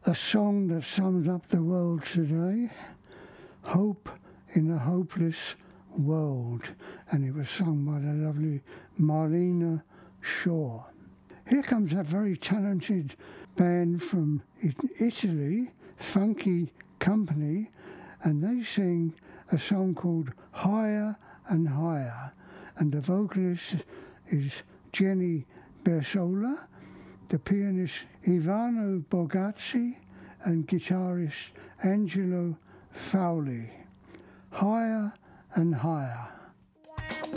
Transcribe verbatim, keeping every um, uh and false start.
a song that sums up the world today, Hope in a Hopeless World, and it was sung by the lovely Marlena Shaw. Here comes a very talented band from Italy, Funky Company, and they sing a song called Higher and Higher, and the vocalist is Jenny Bersola, the pianist Ivano Borgazzi, and guitarist Angelo Fauli. Higher and Higher.